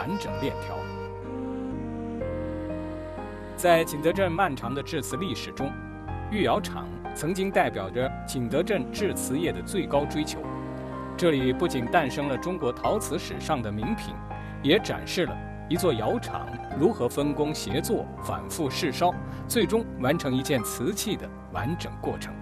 完整链条。在景德镇漫长的制瓷历史中，御窑厂曾经代表着景德镇制瓷业的最高追求。这里不仅诞生了中国陶瓷史上的名品，也展示了一座窑厂如何分工协作、反复试烧，最终完成一件瓷器的完整过程。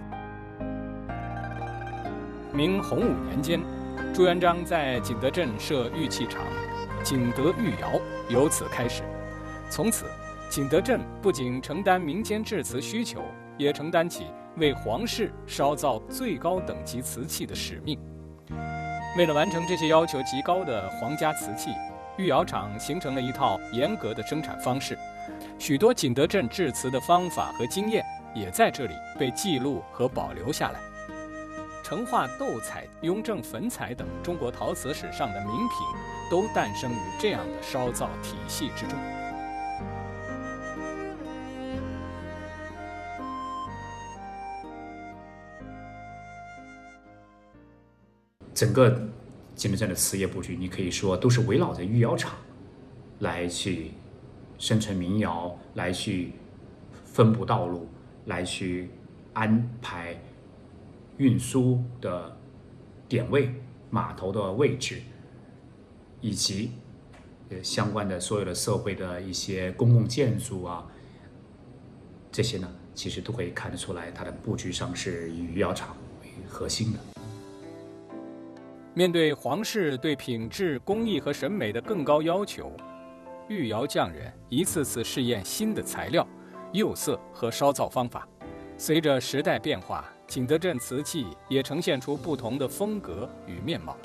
明洪武年间，朱元璋在景德镇设玉器厂，景德御窑由此开始。从此，景德镇不仅承担民间制瓷需求，也承担起为皇室烧造最高等级瓷器的使命。为了完成这些要求极高的皇家瓷器，御窑厂形成了一套严格的生产方式，许多景德镇制瓷的方法和经验也在这里被记录和保留下来。成化斗彩、雍正粉彩等中国陶瓷史上的名品，都诞生于这样的烧造体系之中。 整个景德镇的瓷业布局，你可以说都是围绕着御窑厂来去生成民窑，来去分布道路，来去安排运输的点位、码头的位置，以及相关的所有的社会的一些公共建筑啊，这些呢，其实都可以看得出来，它的布局上是以御窑厂为核心的。 面对皇室对品质、工艺和审美的更高要求，御窑匠人一次次试验新的材料、釉色和烧造方法。随着时代变化，景德镇瓷器也呈现出不同的风格与面貌。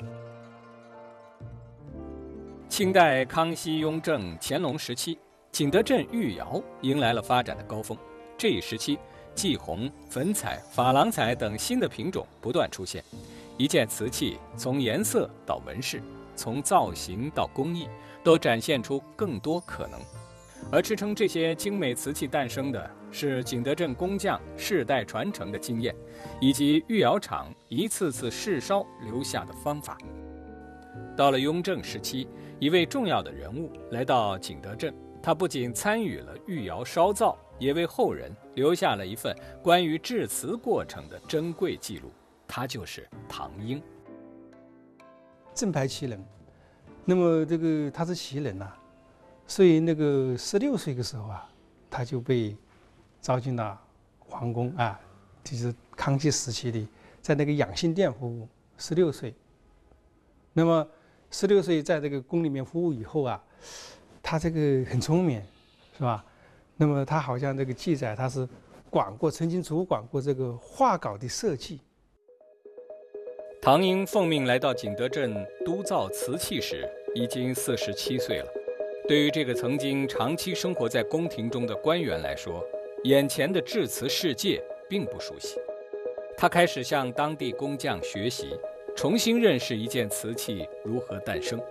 清代康熙、雍正、乾隆时期，景德镇御窑迎来了发展的高峰。这一时期，霁红、粉彩、珐琅彩等新的品种不断出现。一件瓷器从颜色到纹饰，从造型到工艺，都展现出更多可能。而支撑这些精美瓷器诞生的是景德镇工匠世代传承的经验，以及御窑厂一次次试烧留下的方法。到了雍正时期，一位重要的人物来到景德镇，他不仅参与了御窑烧造，也为后人留下了一份关于制瓷过程的珍贵记录。他就是唐英。 正牌旗人，那么这个他是旗人呐，所以那个16岁的时候啊，他就被招进了皇宫啊，就是康熙时期的，在那个养心殿服务。16岁，那么16岁在这个宫里面服务以后啊，他这个很聪明，是吧？那么他好像这个记载，他是曾经主管过这个画稿的设计。 唐英奉命来到景德镇督造瓷器时，已经47岁了。对于这个曾经长期生活在宫廷中的官员来说，眼前的制瓷世界并不熟悉。他开始向当地工匠学习，重新认识一件瓷器如何诞生。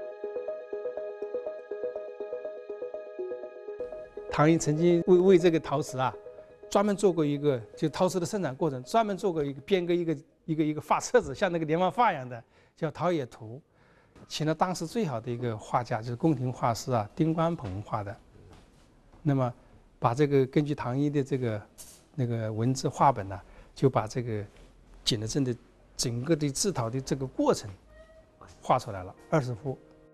唐英曾经为这个陶瓷啊，专门做过一个，就陶瓷的生产过程，专门做过编个一个画册子，像那个连环画一样的，叫《陶冶图》，请了当时最好的一个画家，就是宫廷画师啊，丁关鹏画的。那么，把这个根据唐英的这个那个文字画本呢，就把这个景德镇的整个的制陶的这个过程画出来了，20幅。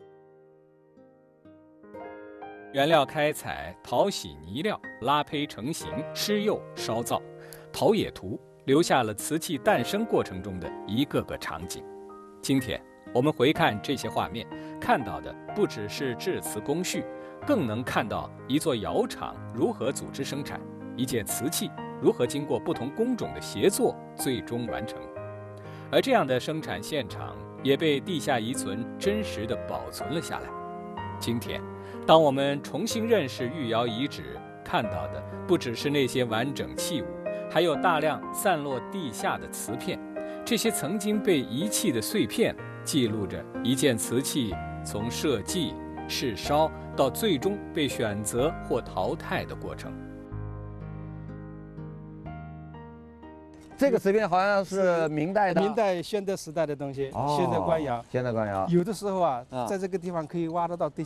原料开采、淘洗泥料、拉胚成型、施釉、烧造，陶冶图留下了瓷器诞生过程中的一个个场景。今天我们回看这些画面，看到的不只是制瓷工序，更能看到一座窑厂如何组织生产，一件瓷器如何经过不同工种的协作最终完成。而这样的生产现场也被地下遗存真实地保存了下来。今天当我们重新认识御窑遗址，看到的不只是那些完整器物，还有大量散落地下的瓷片。这些曾经被遗弃的碎片，记录着一件瓷器从设计、试烧到最终被选择或淘汰的过程。 这个瓷片好像是明代的， 明代宣德时代的东西，现代官窑。 现代官窑。 有的时候啊，在这个地方可以挖得到